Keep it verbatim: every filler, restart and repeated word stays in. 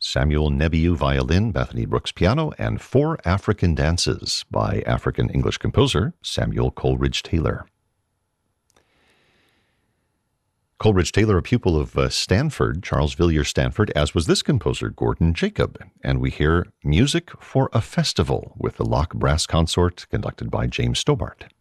Samuel Nebiu violin, Bethany Brooks piano, and Four African Dances by African-English composer Samuel Coleridge Taylor. Coleridge Taylor, a pupil of uh, Stanford, Charles Villiers Stanford, as was this composer, Gordon Jacob. And we hear Music for a Festival with the Locke Brass Consort, conducted by James Stobart.